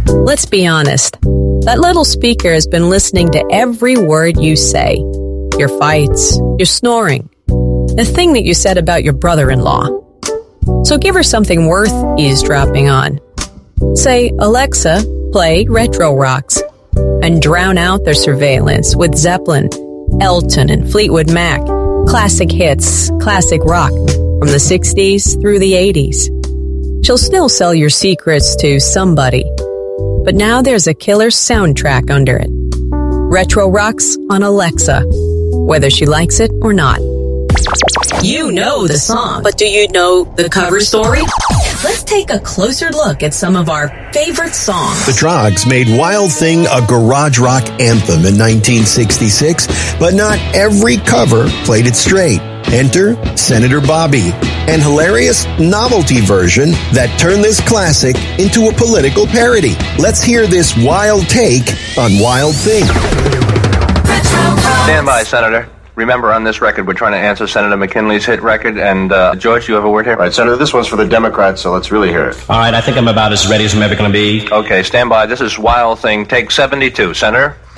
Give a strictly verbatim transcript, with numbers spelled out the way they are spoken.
Let's be honest. That little speaker has been listening to every word you say. Your fights, your snoring, the thing that you said about your brother-in-law. So give her something worth eavesdropping on. Say, Alexa, play Retro Rocks, and drown out their surveillance with Zeppelin, Elton, and Fleetwood Mac. Classic hits, classic rock, from the sixties through the eighties. She'll still sell your secrets to somebody, but now there's a killer soundtrack under it. Retro Rocks on Alexa, whether she likes it or not. You know the song, but do you know the cover story? Let's take a closer look at some of our favorite songs. The Troggs made Wild Thing a garage rock anthem in nineteen sixty-six, but not every cover played it straight. Enter Senator Bobby, an hilarious novelty version that turned this classic into a political parody. Let's hear this wild take on Wild Thing. Stand by, Senator. Remember, on this record, we're trying to answer Senator McKinley's hit record. And, uh, George, you have a word here? All right, Senator, this one's for the Democrats, so let's really hear it. All right, I think I'm about as ready as I'm ever going to be. Okay, stand by. This is Wild Thing, take seventy-two. Senator?